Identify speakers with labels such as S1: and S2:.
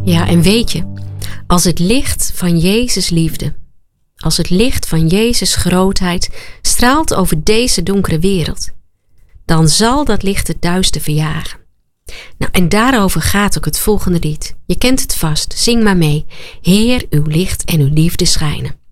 S1: Ja, en weet je, als het licht van Jezus' liefde, als het licht van Jezus' grootheid straalt over deze donkere wereld, dan zal dat licht het duister verjagen. Nou, en daarover gaat ook het volgende lied. Je kent het vast, zing maar mee. Heer, uw licht en uw liefde schijnen.